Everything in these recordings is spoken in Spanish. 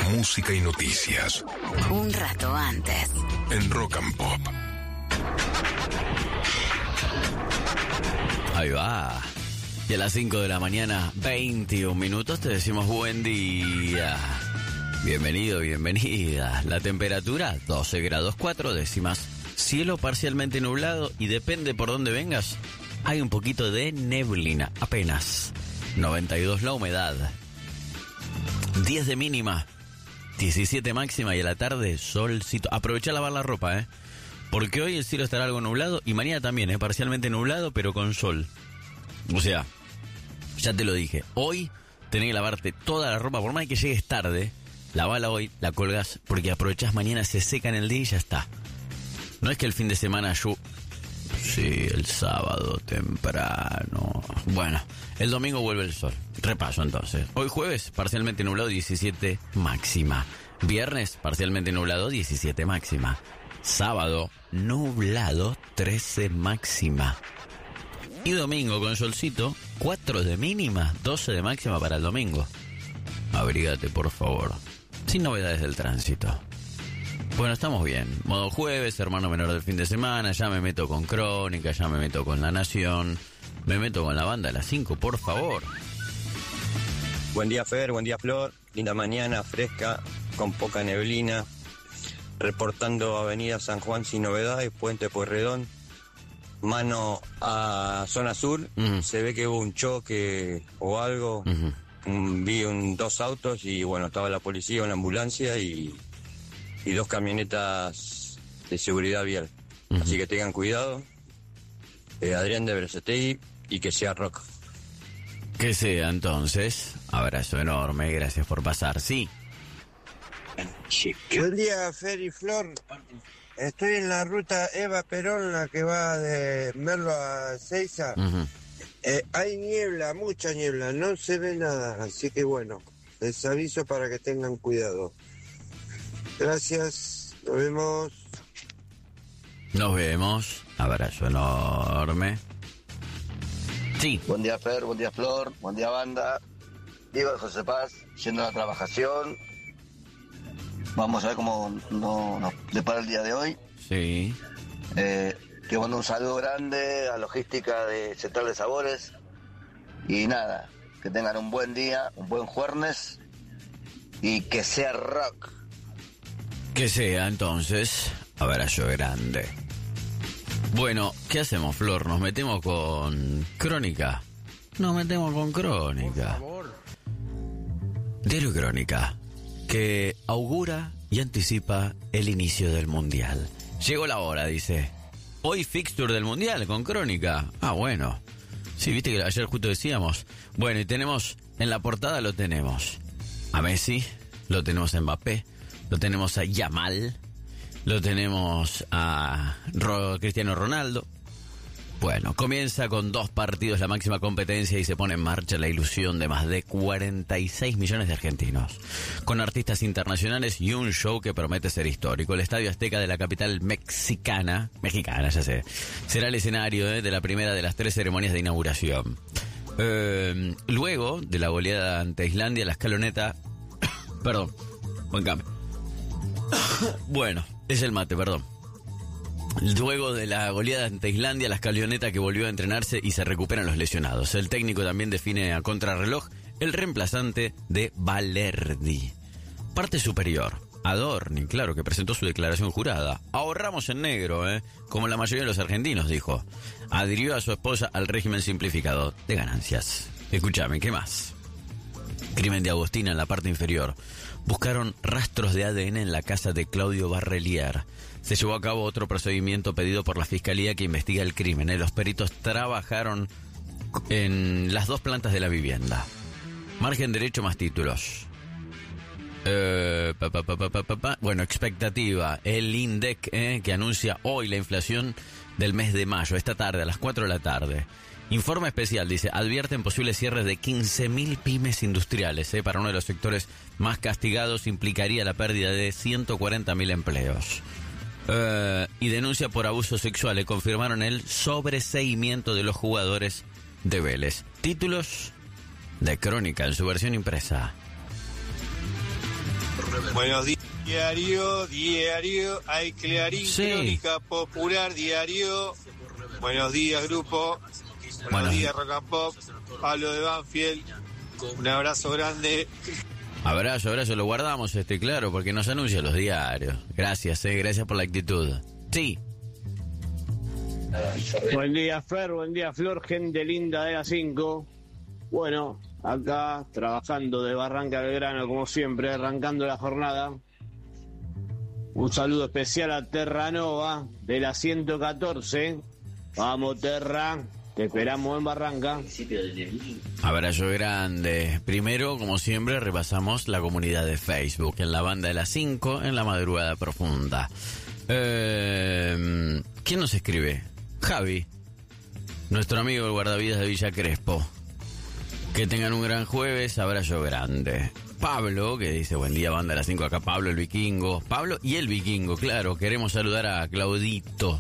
música y noticias. Un rato antes. En Rock and Pop. Ahí va. Y a las 5 de la mañana, 21 minutos, te decimos buen día. Bienvenido, bienvenida. La temperatura, 12 grados 4 décimas. Cielo parcialmente nublado y depende por dónde vengas, hay un poquito de neblina, apenas. 92 la humedad. 10 de mínima. 17 máxima y a la tarde, solcito. Aprovecha a lavar la ropa, porque hoy el cielo estará algo nublado y mañana también, parcialmente nublado, pero con sol. O sea, ya te lo dije, hoy tenés que lavarte toda la ropa, por más que llegues tarde, lavala hoy, la colgas, porque aprovechás mañana, se seca en el día y ya está. No es que el fin de semana sí, el sábado temprano. Bueno, el domingo vuelve el sol. Repaso entonces. Hoy jueves, parcialmente nublado, 17 máxima. Viernes, parcialmente nublado, 17 máxima. Sábado, nublado, 13 máxima. Y domingo con solcito, 4 de mínima, 12 de máxima para el domingo. Abrígate, por favor. Sin novedades del tránsito. Bueno, estamos bien. Modo jueves, hermano menor del fin de semana. Ya me meto con Crónica, ya me meto con La Nación. Me meto con la banda a las 5, por favor. Buen día, Fer, buen día, Flor. Linda mañana, fresca, con poca neblina. Reportando Avenida San Juan sin novedades, Puente Pueyrredón. Mano a zona sur, se ve que hubo un choque o algo, vi dos autos y bueno, estaba la policía, una ambulancia y 2 camionetas de seguridad vial. Así que tengan cuidado. Adrián de Berazategui y que sea rock. Que sea entonces. Abrazo enorme, gracias por pasar. Sí. Buen día, Fer y Flor. Estoy en la ruta Eva Perón, la que va de Merlo a Seiza. Hay niebla, mucha niebla, no se ve nada, así que bueno, les aviso para que tengan cuidado. Gracias, nos vemos. Nos vemos, abrazo enorme. Sí. Buen día, Fer, buen día, Flor, buen día, banda. Diego de José Paz, yendo a la trabajación. Vamos a ver cómo nos depara el día de hoy. Sí. Que mando un saludo grande a Logística de Central de Sabores. Y nada, que tengan un buen día, un buen jueves. Y que sea rock. Que sea entonces, abrazo grande. Bueno, ¿qué hacemos, Flor? ¿Nos metemos con Crónica? Nos metemos con Crónica. Por favor. Diario Crónica, que augura y anticipa el inicio del Mundial. Llegó la hora, dice. Hoy fixture del Mundial con Crónica. Ah, bueno. Sí, viste que ayer justo decíamos. Bueno, y tenemos, en la portada lo tenemos a Messi, lo tenemos a Mbappé, lo tenemos a Yamal, lo tenemos a Cristiano Ronaldo. Bueno, comienza con 2 partidos la máxima competencia y se pone en marcha la ilusión de más de 46 millones de argentinos. Con artistas internacionales y un show que promete ser histórico. El Estadio Azteca de la capital mexicana, ya sé, será el escenario de la primera de las 3 ceremonias de inauguración. Luego de la goleada ante Islandia, la escaloneta... Perdón, buen cambio. Bueno, es el mate, perdón. Luego de la goleada ante Islandia, la escaloneta que volvió a entrenarse y se recuperan los lesionados. El técnico también define a contrarreloj el reemplazante de Balerdi. Parte superior. Adorni, claro, que presentó su declaración jurada. Ahorramos en negro, como la mayoría de los argentinos, dijo. Adhirió a su esposa al régimen simplificado de ganancias. Escúchame, ¿qué más? Crimen de Agostina en la parte inferior. Buscaron rastros de ADN en la casa de Claudio Barrelier. Se llevó a cabo otro procedimiento pedido por la Fiscalía que investiga el crimen. Los peritos trabajaron en las 2 plantas de la vivienda. Margen derecho más títulos. Bueno, expectativa. El INDEC que anuncia hoy la inflación del mes de mayo, esta tarde, a las 4 de la tarde. Informe especial, dice, advierten posibles cierres de 15.000 pymes industriales. Para uno de los sectores más castigados implicaría la pérdida de 140.000 empleos. Y denuncia por abuso sexual. Le confirmaron el sobreseimiento de los jugadores de Vélez. Títulos de Crónica en su versión impresa. Buenos días, diario, hay Clarín, Sí. Crónica Popular, diario. Buenos días, grupo. Buenos días, Rock and Pop. Pablo de Banfield. Un abrazo grande. Abrazo, lo guardamos claro, porque nos anuncia los diarios. Gracias, gracias por la actitud. Sí. Buen día, Fer, buen día, Flor, gente linda de la 5. Bueno, acá trabajando de Barranca Belgrano, como siempre, arrancando la jornada. Un saludo especial a Terranova de la 114. Vamos, Terra, te esperamos en Barranca. Abrazo grande. Primero, como siempre, repasamos la comunidad de Facebook, en la banda de las 5, en la madrugada profunda. ¿Quién nos escribe? Javi, nuestro amigo el guardavidas de Villa Crespo. Que tengan un gran jueves, abrazo grande. Pablo, que dice, buen día, banda de las 5, acá Pablo el Vikingo. Pablo y el Vikingo, claro, queremos saludar a Claudito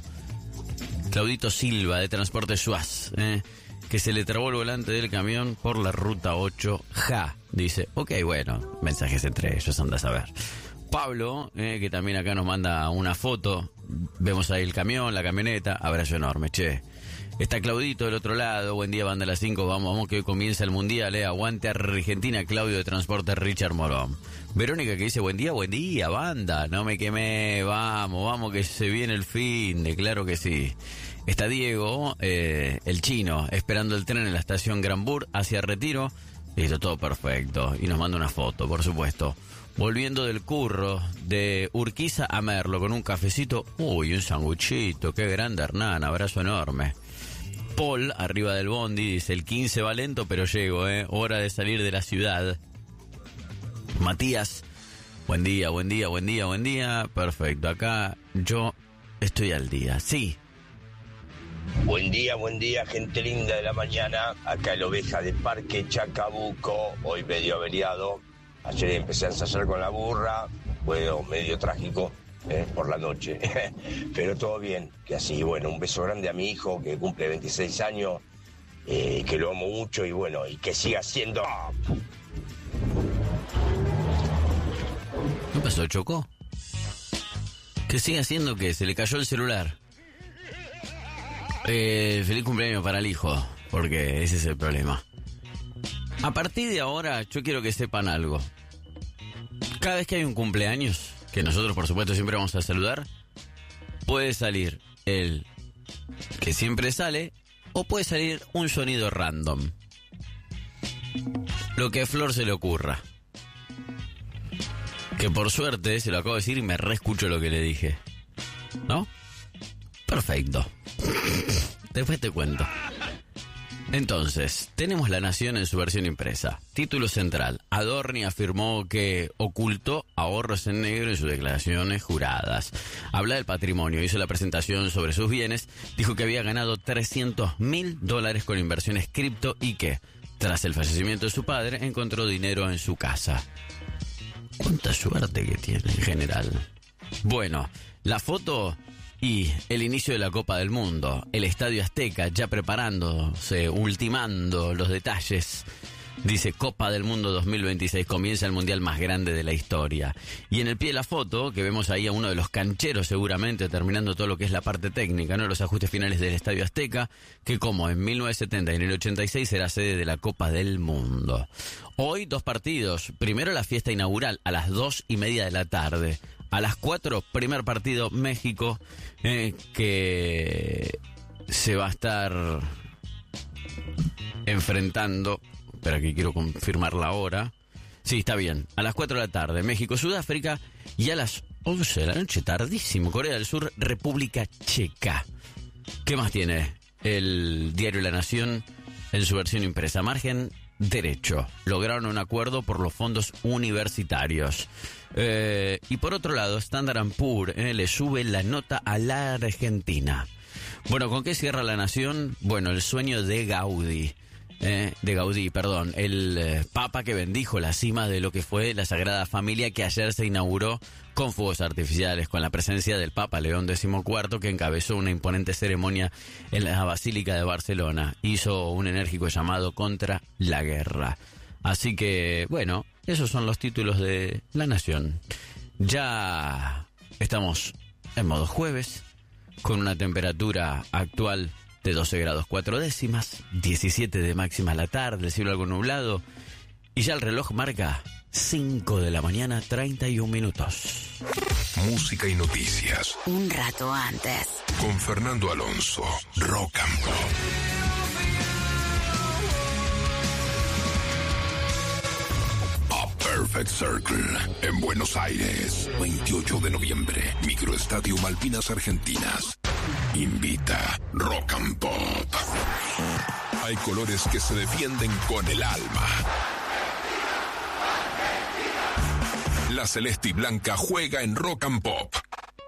Silva, de Transporte Suaz, que se le trabó el volante del camión por la ruta 8. Dice, ok, bueno, mensajes entre ellos, anda a saber. Pablo, que también acá nos manda una foto, vemos ahí el camión, la camioneta, abrazo enorme, che. Está Claudito del otro lado, buen día, banda de las 5, vamos que hoy comienza el Mundial, aguante Argentina, Claudio de Transporte Richard Morón. Verónica que dice, buen día, banda, no me quemé, vamos que se viene el fin de, claro que sí. Está Diego, el chino, esperando el tren en la estación Granbur hacia Retiro, listo, todo perfecto, y nos manda una foto, por supuesto. Volviendo del curro de Urquiza a Merlo con un cafecito, un sanguchito, qué grande Hernán, abrazo enorme. Paul, arriba del bondi, dice, el 15 va lento, pero llego, hora de salir de la ciudad. Matías, buen día, perfecto, acá yo estoy al día, sí. Buen día, gente linda de la mañana, acá el Oveja de Parque Chacabuco, hoy medio averiado. Ayer empecé a ensayar con la burra, fue medio trágico por la noche, pero todo bien, que así, bueno, un beso grande a mi hijo que cumple 26 años, que lo amo mucho y bueno, y que siga siendo... ¿Qué pasó, chocó? Que siga haciendo que se le cayó el celular. Feliz cumpleaños para el hijo, porque ese es el problema. A partir de ahora, yo quiero que sepan algo. Cada vez que hay un cumpleaños, que nosotros por supuesto siempre vamos a saludar, puede salir el que siempre sale, o puede salir un sonido random. Lo que a Flor se le ocurra. Que por suerte, se lo acabo de decir y me reescucho lo que le dije. ¿No? Perfecto. Después te cuento. Entonces, tenemos La Nación en su versión impresa. Título central. Adorni afirmó que ocultó ahorros en negro en sus declaraciones juradas. Habla del patrimonio, hizo la presentación sobre sus bienes, dijo que había ganado $300.000 con inversiones cripto y que, tras el fallecimiento de su padre, encontró dinero en su casa. Cuánta suerte que tiene en general. Bueno, la foto... Y el inicio de la Copa del Mundo, el Estadio Azteca ya preparándose, ultimando los detalles. Dice Copa del Mundo 2026, comienza el mundial más grande de la historia. Y en el pie de la foto, que vemos ahí a uno de los cancheros seguramente, terminando todo lo que es la parte técnica, ¿no? Los ajustes finales del Estadio Azteca, que como en 1970 y en el 86 será sede de la Copa del Mundo. Hoy 2 partidos, primero la fiesta inaugural a las 2:30 de la tarde. A las 4, primer partido México, que se va a estar enfrentando. Espera que quiero confirmar la hora. Sí, está bien. A las 4 de la tarde, México-Sudáfrica. Y a las 11 de la noche, tardísimo, Corea del Sur, República Checa. ¿Qué más tiene el diario La Nación en su versión impresa? Margen derecho. Lograron un acuerdo por los fondos universitarios. Y por otro lado, Standard & Poor's le sube la nota a la Argentina. Bueno, ¿con qué cierra La Nación? Bueno, el sueño de Gaudí. El Papa que bendijo la cima de lo que fue la Sagrada Familia, que ayer se inauguró con fuegos artificiales, con la presencia del Papa León XIV, que encabezó una imponente ceremonia en la Basílica de Barcelona. Hizo un enérgico llamado contra la guerra. Así que, bueno, Esos son los títulos de La Nación. Ya estamos en modo jueves, con una temperatura actual de 12 grados 4 décimas, 17 de máxima a la tarde, el cielo algo nublado, y ya el reloj marca 5 de la mañana, 31 minutos. Música y noticias. Un rato antes. Con Fernando Alonso, Rock and Pop. Perfect Circle, en Buenos Aires, 28 de noviembre, Microestadio Malvinas Argentinas. Invita Rock and Pop. Hay colores que se defienden con el alma. La celeste y blanca juega en Rock and Pop.